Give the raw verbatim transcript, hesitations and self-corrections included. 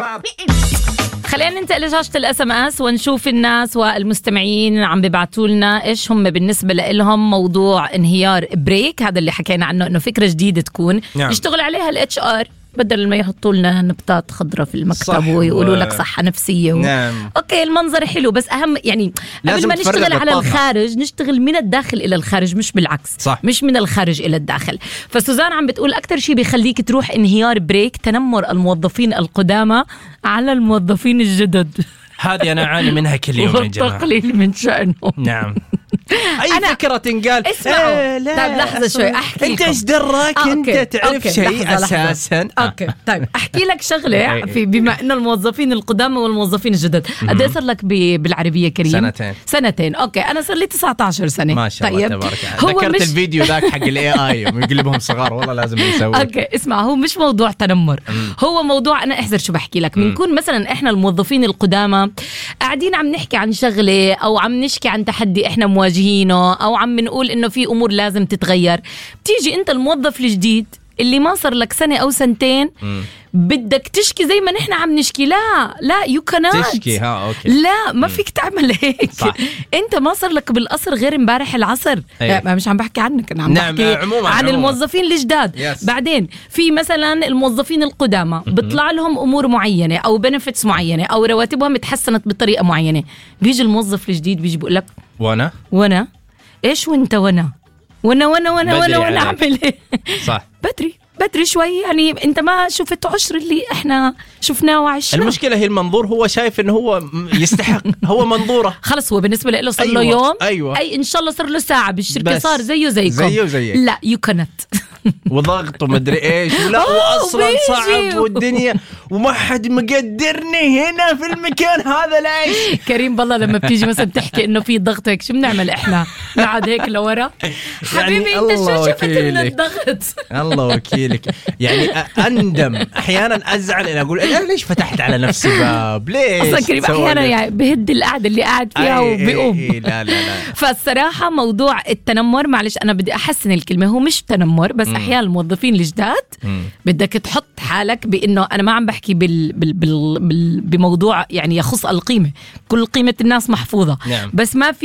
بعض. خلينا ننتقل لشاشة الاس ام اس ونشوف الناس والمستمعين عم بيبعتوا لنا ايش هم بالنسبة لهم موضوع انهيار بريك. هذا اللي حكينا عنه انه فكرة جديدة تكون نعم. يشتغل عليها الاتش ار بدل ما يحطوا لنا نبتات خضراء في المكتب ويقولوا لك صحة نفسية و... نعم. اوكي المنظر حلو بس اهم يعني قبل ما نشتغل على الخارج نشتغل من الداخل الى الخارج مش بالعكس. صح. مش من الخارج الى الداخل. فسوزان عم بتقول اكتر شيء بيخليك تروح انهيار بريك تنمر الموظفين القدامى على الموظفين الجدد. هذه أنا أعاني منها كل يوم يا جماعة. والتقليل من شأنهم. نعم. أي أنا فكرة تنقال اسمعوا إيه طيب لحظة شوي أحكي أنت إيش دراك آه أنت تعرف شيء أساسا آه. أوكي طيب أحكي لك شغلة في بما إنه الموظفين القدامى والموظفين الجدد قد إيه صار لك بالعربية كريم؟ سنتين. سنتين أوكي أنا صار لي تسعة عشر سنة. ما شاء الله طيب. تبارك الله. ذكرت مش... الفيديو ذاك حق الاي اي يقلبهم صغار والله لازم يسوي. اوكي اسمع هو مش موضوع تنمر مم. هو موضوع انا احذر شو بحكي لك بنكون مثلا احنا الموظفين القدامى قاعدين عم نحكي عن شغله او عم نشكي عن تحدي احنا مواجهينه او عم نقول انه في امور لازم تتغير. بتيجي انت الموظف الجديد اللي ما صار لك سنة أو سنتين مم. بدك تشكي زي ما نحن عم نشكي. لا لا يو كانت تشكي ها أوكي. لا ما فيك تعمل هيك صح. انت ما صار لك بالقصر غير امبارح العصر. أيه. ما مش عم بحكي عنك انا عم نعم بحكي عموما عن عموما. الموظفين الجداد يس. بعدين في مثلا الموظفين القدامى بيطلع لهم امور معينه او بنفتس معينه او رواتبهم تحسنت بطريقه معينه. بيجي الموظف الجديد بيجي بيقول لك وانا وانا ايش وانت وانا وانا وانا وانا وانا وانا اعمل ايه صح بدري بدري شوي يعني انت ما شفت عشر اللي احنا شفناه وعشنا. المشكله هي المنظور هو شايف انه هو يستحق هو منظوره خلاص هو بالنسبه له صار له أيوة. يوم أيوة. اي ان شاء الله صار له ساعه بالشركه صار زيه زيكم زيه زيك. لا يو كانت وضغط ومدري ايش لا واصلا صعب والدنيا وما حد مقدرني هنا في المكان هذا ليش. كريم بالله لما بتيجي مثلا تحكي انه في ضغط هيك شو بنعمل احنا نقعد هيك لورا حبيبي يعني انت شو شفت من الضغط. الله وكيلك يعني اندم احيانا ازعل ان اقول انا ليش فتحت على نفسي باب ليش اصلا كريم احيانا يعني بهد القعده اللي قاعد فيها وبيقوم. لا لا لا فالصراحه موضوع التنمر معلش انا بدي احسن الكلمه هو مش تنمر بس احيانا الموظفين الجداد بدك تحط حالك بانه انا ما عم بحكي بال بال بال بال بموضوع يعني يخص القيمه كل قيمه الناس محفوظه. نعم. بس ما في